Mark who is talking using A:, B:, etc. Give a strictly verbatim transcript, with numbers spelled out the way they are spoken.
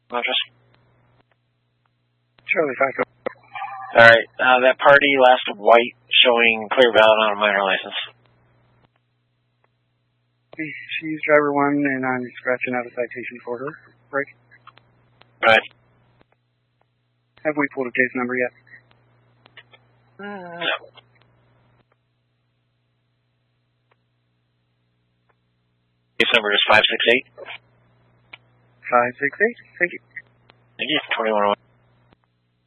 A: Address?
B: Charlie five.
A: Alright, uh, that party last white showing clear valid on a minor license.
B: She's driver one, and I'm scratching out a citation for her. Right?
A: Right.
B: Have we pulled a case number yet?
A: Uh, no. Case number is five six eight.
B: five six eight. Thank you.
A: Thank you. twenty-one oh one.